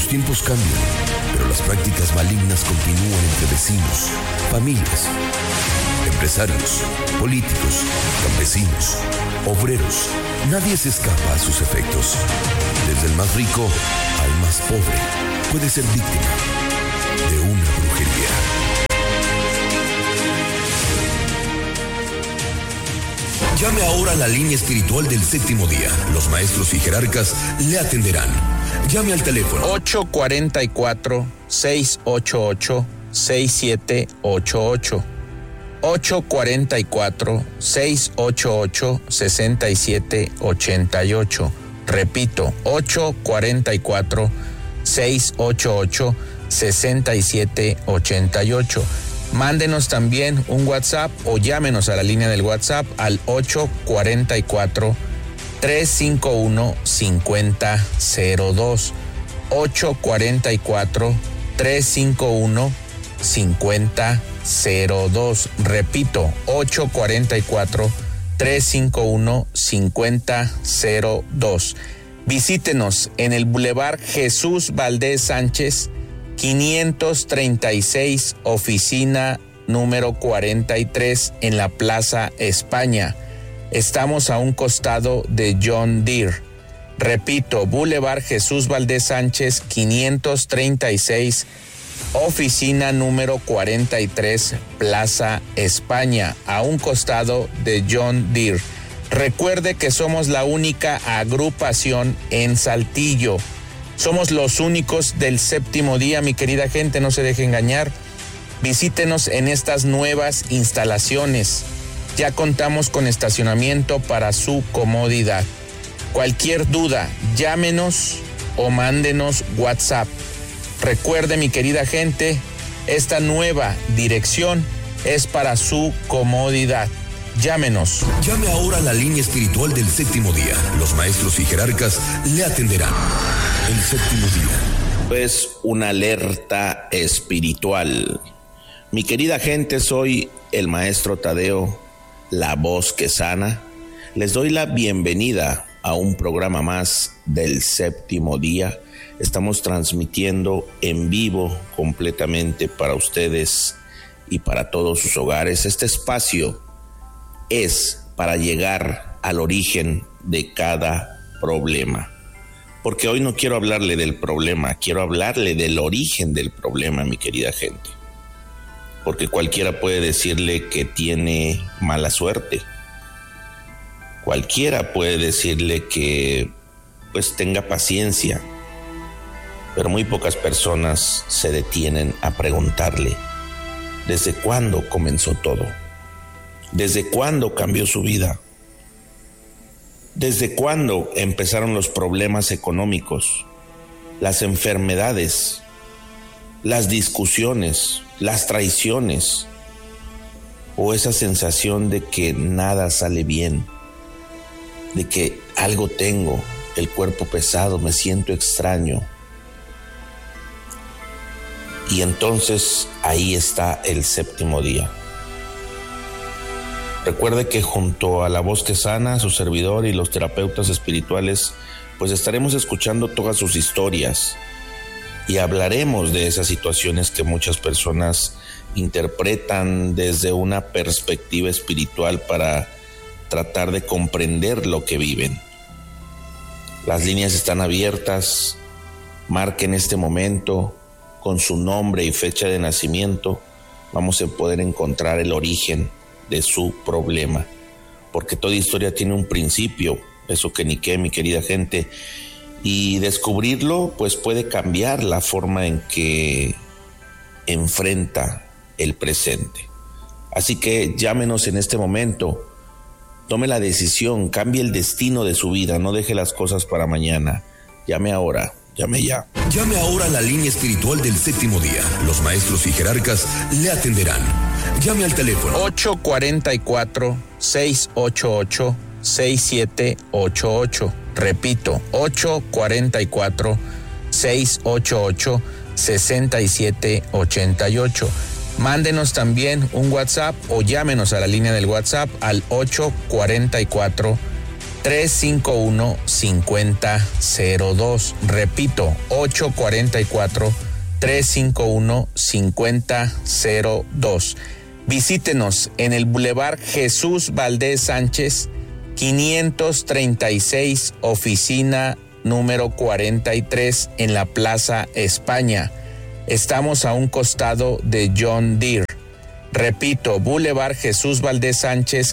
Los tiempos cambian, pero las prácticas malignas continúan entre vecinos, familias, empresarios, políticos, campesinos, obreros. Nadie se escapa a sus efectos. Desde el más rico al más pobre puede ser víctima de una brujería. Llame ahora a la línea espiritual del Séptimo Día. Los maestros y jerarcas le atenderán. Llame al teléfono 844-688-6788. 844-688-6788. Repito, 844-688-6788. Mándenos también un WhatsApp o llámenos a la línea del WhatsApp al 844-351-5002. 844-351-5002. Repito, 844-351-5002. Visítenos en el Boulevard Jesús Valdés Sánchez, 536, oficina número 43, en la Plaza España. Estamos a un costado de John Deere. Repito, Boulevard Jesús Valdés Sánchez, 536, oficina número 43, Plaza España, a un costado de John Deere. Recuerde que somos la única agrupación en Saltillo. Somos los únicos del Séptimo Día, mi querida gente, no se deje engañar. Visítenos en estas nuevas instalaciones. Ya contamos con estacionamiento para su comodidad. Cualquier duda, llámenos o mándenos WhatsApp. Recuerde, mi querida gente, esta nueva dirección es para su comodidad. Llámenos. Llame ahora a la línea espiritual del Séptimo Día. Los maestros y jerarcas le atenderán. El Séptimo Día. Pues una alerta espiritual. Mi querida gente, soy el maestro Tadeo, la voz que sana. Les doy la bienvenida a un programa más del Séptimo Día. Estamos transmitiendo en vivo completamente para ustedes y para todos sus hogares. Este espacio es para llegar al origen de cada problema. Porque hoy no quiero hablarle del problema, quiero hablarle del origen del problema, mi querida gente. Porque cualquiera puede decirle que tiene mala suerte. Cualquiera puede decirle que pues tenga paciencia. Pero muy pocas personas se detienen a preguntarle ¿desde cuándo comenzó todo? ¿Desde cuándo cambió su vida? ¿Desde cuándo empezaron los problemas económicos, las enfermedades, las discusiones, las traiciones o esa sensación de que nada sale bien, de que algo tengo, el cuerpo pesado, me siento extraño? Y entonces ahí está el Séptimo Día. Recuerde que junto a la voz que sana, su servidor y los terapeutas espirituales, pues estaremos escuchando todas sus historias y hablaremos de esas situaciones que muchas personas interpretan desde una perspectiva espiritual para tratar de comprender lo que viven. Las líneas están abiertas. Marque en este momento con su nombre y fecha de nacimiento. Vamos a poder encontrar el origen de su problema, porque toda historia tiene un principio, eso que ni qué, mi querida gente, y descubrirlo pues puede cambiar la forma en que enfrenta el presente. Así que llámenos en este momento, tome la decisión, cambie el destino de su vida, no deje las cosas para mañana. Llame ahora, llame ya. Llame ahora a la línea espiritual del Séptimo Día. Los maestros y jerarcas le atenderán. Llame al teléfono 844-688-6788. Repito, 844-688-6788. Mándenos también un WhatsApp o llámenos a la línea del WhatsApp al 844 844-351-5002. Repito, 844-351-5002. Visítenos en el Boulevard Jesús Valdés Sánchez, 536, oficina número 43, en la Plaza España. Estamos a un costado de John Deere. Repito, Boulevard Jesús Valdés Sánchez,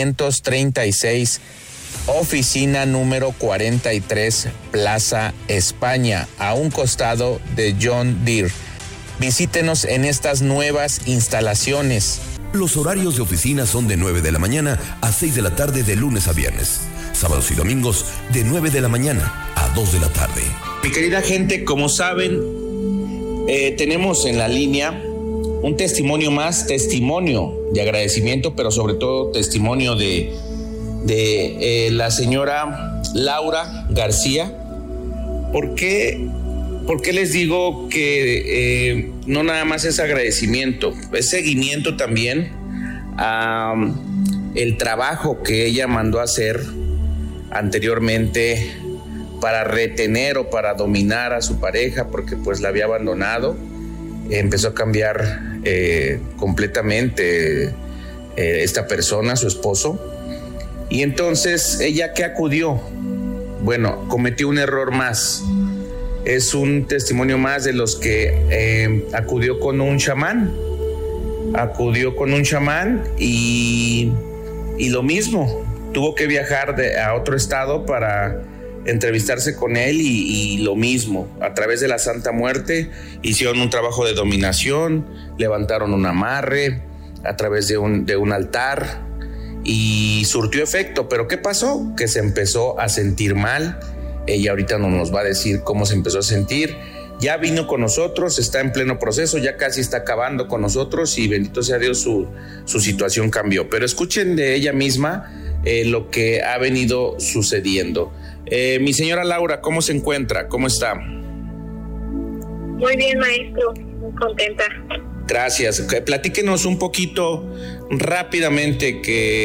536, oficina número 43, Plaza España, a un costado de John Deere. Visítenos en estas nuevas instalaciones. Los horarios de oficina son de 9 de la mañana a 6 de la tarde de lunes a viernes. Sábados y domingos de 9 de la mañana a 2 de la tarde. Mi querida gente, como saben, tenemos en la línea un testimonio más, testimonio de agradecimiento, pero sobre todo testimonio de la señora Laura García. ¿Por qué les digo que no nada más es agradecimiento, es seguimiento también a el trabajo que ella mandó a hacer anteriormente para retener o para dominar a su pareja, porque pues la había abandonado? Empezó a cambiar completamente esta persona, su esposo. Y entonces, ¿ella qué acudió? Bueno, cometió un error más. Es un testimonio más de los que acudió con un chamán. Acudió con un chamán y lo mismo. Tuvo que viajar a otro estado para entrevistarse con él y lo mismo. A través de la Santa Muerte hicieron un trabajo de dominación, levantaron un amarre a través de un altar y surtió efecto. ¿Pero qué pasó? Que se empezó a sentir mal. Ella ahorita no nos va a decir cómo se empezó a sentir. Ya vino con nosotros, está en pleno proceso, ya casi está acabando con nosotros y bendito sea Dios, su situación cambió. Pero escuchen de ella misma lo que ha venido sucediendo. Mi señora Laura, ¿cómo se encuentra? ¿Cómo está? Muy bien, maestro, muy contenta. Gracias. Platíquenos un poquito rápidamente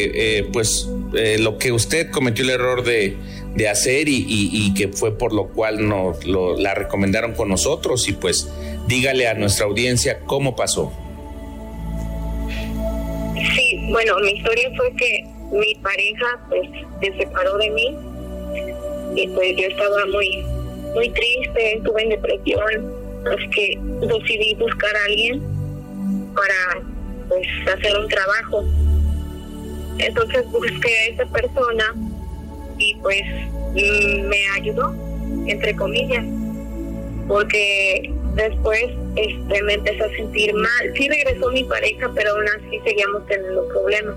lo que usted cometió el error de hacer y que fue por lo cual la recomendaron con nosotros, y pues dígale a nuestra audiencia cómo pasó. Sí, bueno, mi historia fue que mi pareja pues se separó de mí y pues yo estaba muy muy triste, estuve en depresión, así que decidí buscar a alguien para pues hacer un trabajo. Entonces busqué a esa persona y pues me ayudó, entre comillas, porque después me empecé a sentir mal. Sí regresó mi pareja, pero aún así seguíamos teniendo problemas.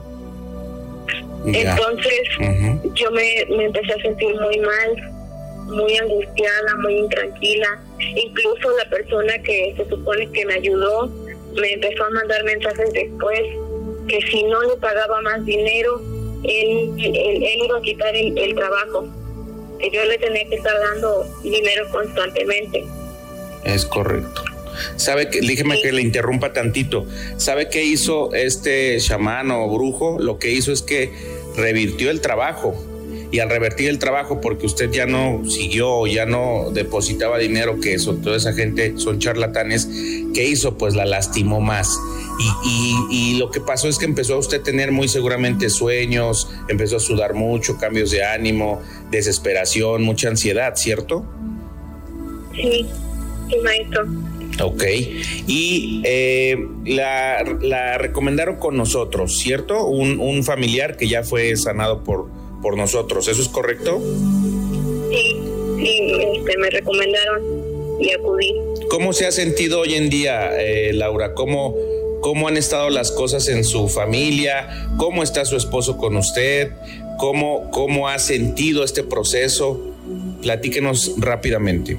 Ya. Entonces yo me empecé a sentir muy mal, muy angustiada, muy intranquila. Incluso la persona que se supone que me ayudó me empezó a mandar mensajes después que si no le pagaba más dinero, él iba a quitar el trabajo, que yo le tenía que estar dando dinero constantemente. Es correcto. ¿Sabe que, déjeme que le interrumpa tantito? ¿Sabe qué hizo este chamán o brujo? Lo que hizo es que revirtió el trabajo. Y al revertir el trabajo, porque usted ya no siguió, ya no depositaba dinero, que eso, toda esa gente son charlatanes, ¿qué hizo? Pues la lastimó más. Y lo que pasó es que empezó a usted a tener muy seguramente sueños, empezó a sudar mucho, cambios de ánimo, desesperación, mucha ansiedad, ¿cierto? Sí, maestro. Ok, y la recomendaron con nosotros, ¿cierto? Un familiar que ya fue sanado por nosotros, ¿eso es correcto? Sí, me recomendaron y acudí. ¿Cómo se ha sentido hoy en día, Laura? ¿Cómo han estado las cosas en su familia? ¿Cómo está su esposo con usted? ¿Cómo ha sentido este proceso? Platíquenos rápidamente.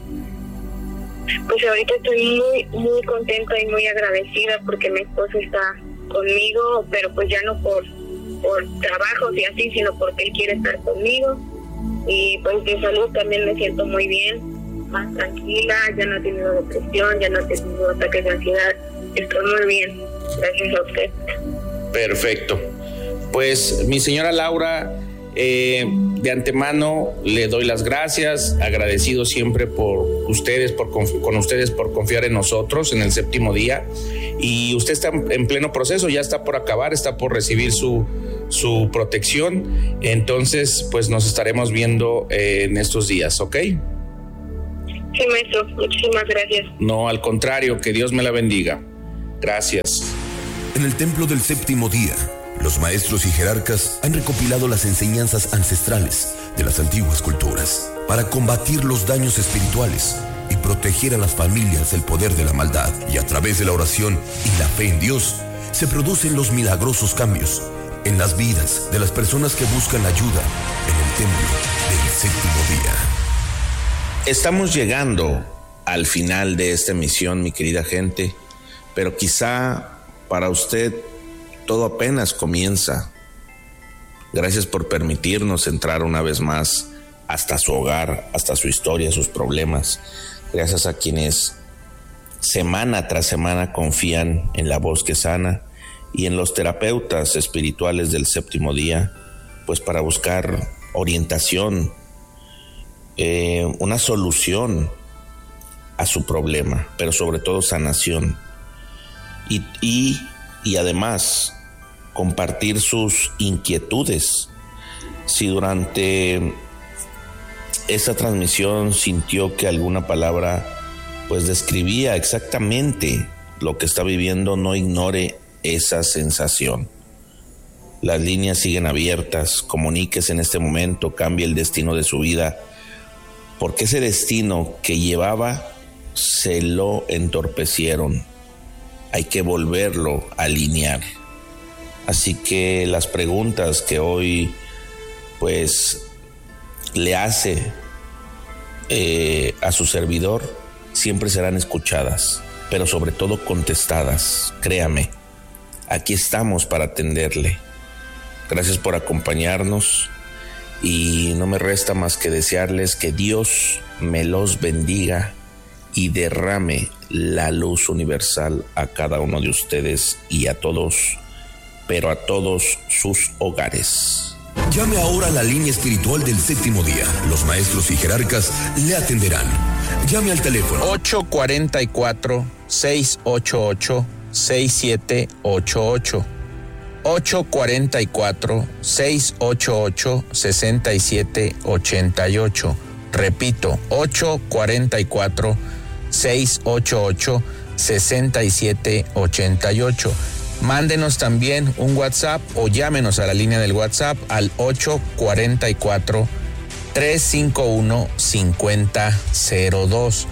Pues ahorita estoy muy, muy contenta y muy agradecida porque mi esposo está conmigo, pero pues ya no por trabajos y así, sino porque él quiere estar conmigo. Y pues de salud también me siento muy bien, más tranquila, ya no he tenido depresión, ya no he tenido ataques de ansiedad, estoy muy bien, gracias a usted. Perfecto. Pues mi señora Laura, De antemano le doy las gracias, agradecido siempre por ustedes, con ustedes por confiar en nosotros en el séptimo día. Y usted está en pleno proceso, ya está por acabar, está por recibir su protección. Entonces, pues nos estaremos viendo en estos días, ¿ok? Sí, maestro, muchísimas gracias. No, al contrario, que Dios me la bendiga. Gracias. En el templo del séptimo día, los maestros y jerarcas han recopilado las enseñanzas ancestrales de las antiguas culturas para combatir los daños espirituales y proteger a las familias del poder de la maldad. Y a través de la oración y la fe en Dios, se producen los milagrosos cambios en las vidas de las personas que buscan ayuda en el templo del séptimo día. Estamos llegando al final de esta emisión, mi querida gente, pero quizá para usted todo apenas comienza. Gracias por permitirnos entrar una vez más hasta su hogar, hasta su historia, sus problemas. Gracias a quienes semana tras semana confían en la voz que sana y en los terapeutas espirituales del séptimo día, pues para buscar orientación, una solución a su problema, pero sobre todo sanación. Y además compartir sus inquietudes. Si durante esta transmisión sintió que alguna palabra pues describía exactamente lo que está viviendo, no ignore esa sensación. Las líneas siguen abiertas, comuníquese en este momento, cambie el destino de su vida, porque ese destino que llevaba se lo entorpecieron. Hay que volverlo a alinear. Así que las preguntas que hoy pues le hace a su servidor siempre serán escuchadas, pero sobre todo contestadas. Créame, aquí estamos para atenderle. Gracias por acompañarnos y no me resta más que desearles que Dios me los bendiga y derrame la luz universal a cada uno de ustedes y a todos, pero a todos sus hogares. Llame ahora a la línea espiritual del séptimo día. Los maestros y jerarcas le atenderán. Llame al teléfono 844-688-6788. 844-688-6788. Repito, 844-688-6788. Mándenos también un WhatsApp o llámenos a la línea del WhatsApp al 844-351-5002.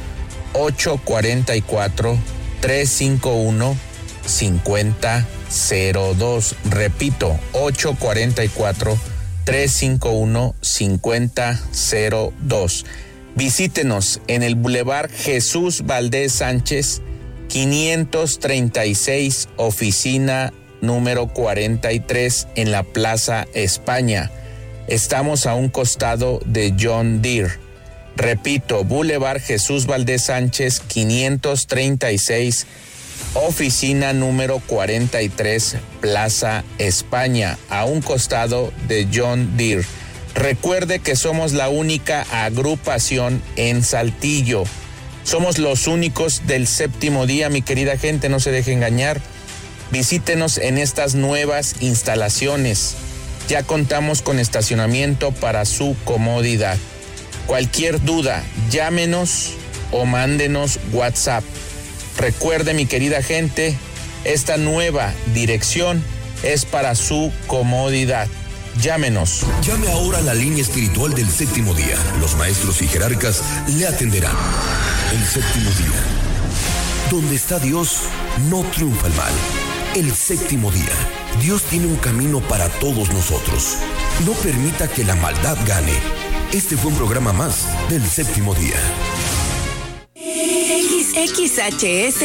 844-351-5002. Repito, 844-351-5002. Visítenos en el Boulevard Jesús Valdés Sánchez, 536, oficina número 43 en la Plaza España. Estamos a un costado de John Deere. Repito, Boulevard Jesús Valdés Sánchez, 536, oficina número 43, Plaza España, a un costado de John Deere. Recuerde que somos la única agrupación en Saltillo. Somos los únicos del séptimo día, mi querida gente, no se deje engañar. Visítenos en estas nuevas instalaciones. Ya contamos con estacionamiento para su comodidad. Cualquier duda, llámenos o mándenos WhatsApp. Recuerde, mi querida gente, esta nueva dirección es para su comodidad. Llámenos. Llame ahora a la línea espiritual del séptimo día. Los maestros y jerarcas le atenderán. El séptimo día. Donde está Dios, no triunfa el mal. El séptimo día. Dios tiene un camino para todos nosotros. No permita que la maldad gane. Este fue un programa más del séptimo día. XHS